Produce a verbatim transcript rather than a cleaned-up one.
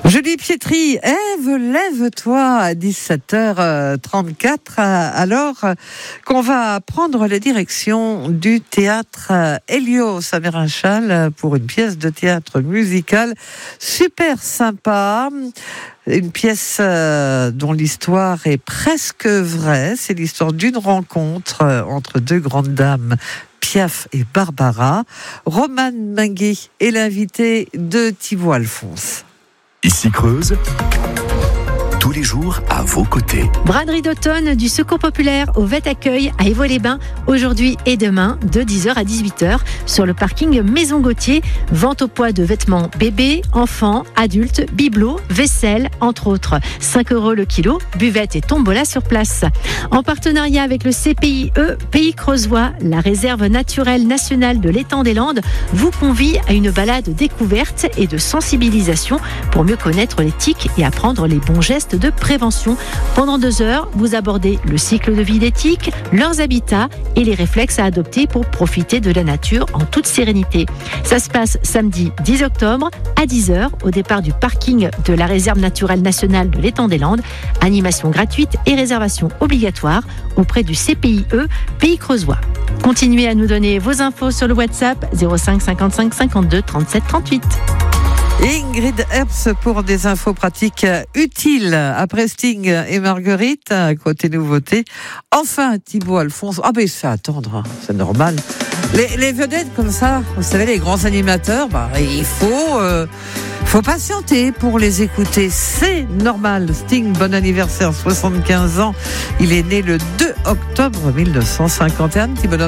Julie Pietri, Ève, lève-toi à dix-sept heures trente-quatre, alors qu'on va prendre la direction du théâtre Hélios à Mérinchal pour une pièce de théâtre musical super sympa. Une pièce dont l'histoire est presque vraie. C'est l'histoire d'une rencontre entre deux grandes dames, Piaf et Barbara. Romane Minguet est l'invitée de Thibaut Alphonse. Ici Creuse, tous les jours à vos côtés. Braderie d'automne du Secours Populaire au Vet Accueil à Évaux-les-Bains, aujourd'hui et demain, de dix heures à dix-huit heures, sur le parking Maison Gauthier. Vente au poids de vêtements bébés, enfants, adultes, bibelots, vaisselle, entre autres. cinq euros le kilo, buvette et tombola sur place. En partenariat avec le C P I E Pays Creusois, la réserve naturelle nationale de l'étang des Landes vous convie à une balade découverte et de sensibilisation pour mieux connaître les tiques et apprendre les bons gestes de prévention. Pendant deux heures, vous abordez le cycle de vie des tiques, leurs habitats et les réflexes à adopter pour profiter de la nature en toute sérénité. Ça se passe samedi dix octobre à dix heures au départ du parking de la réserve naturelle nationale de l'étang des Landes. Animation gratuite et réservation obligatoire auprès du C P I E Pays Creusois. Continuez à nous donner vos infos sur le WhatsApp zéro cinq cinquante-cinq cinquante-deux trente-sept trente-huit. Ingrid Herbst pour des infos pratiques utiles. Après Sting et Marguerite, côté nouveauté. Enfin, Thibaut Alphonse. Ah ben, il se fait attendre, hein. C'est normal. Les, les vedettes comme ça, vous savez, les grands animateurs, bah, il faut, euh, faut patienter pour les écouter. C'est normal. Sting, bon anniversaire, soixante-quinze ans. Il est né le deux octobre mille neuf cent cinquante et un. Petit bonhomme.